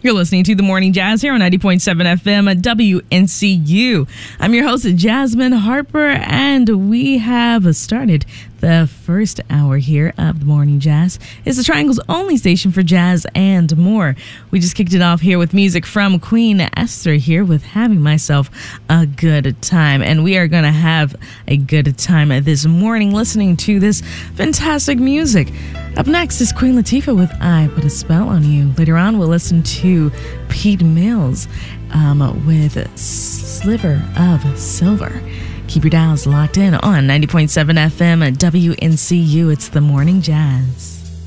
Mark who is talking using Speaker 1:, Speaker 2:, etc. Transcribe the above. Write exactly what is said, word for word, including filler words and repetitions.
Speaker 1: You're listening to The Morning Jazz here on ninety point seven F M at W N C U. I'm your host, Jasmine Harper, and we have started the first hour here of The Morning Jazz. It's the Triangle's only station for jazz and more. We just kicked it off here with music from Queen Esther here with Having Myself a Good Time. And we are going to have a good time this morning listening to this fantastic music. Up next is Queen Latifah with I Put a Spell on You. Later on, we'll listen to Pete Mills um, with Sliver of Silver. Keep your dials locked in on ninety point seven F M at W N C U. It's The Morning Jazz.